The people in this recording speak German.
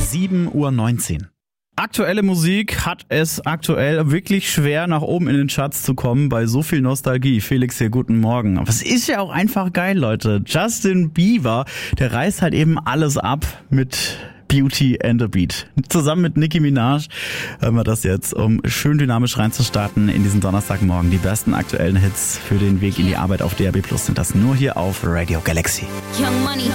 7:19 Uhr. Aktuelle Musik hat es aktuell wirklich schwer, nach oben in den Charts zu kommen bei so viel Nostalgie. Felix hier, guten Morgen. Aber es ist ja auch einfach geil, Leute. Justin Bieber, der reißt halt eben alles ab mit Beauty and the Beat. Zusammen mit Nicki Minaj hören wir das jetzt, um schön dynamisch reinzustarten in diesen Donnerstagmorgen. Die besten aktuellen Hits für den Weg in die Arbeit auf DAB+ sind das nur hier auf Radio Galaxy. Young Money.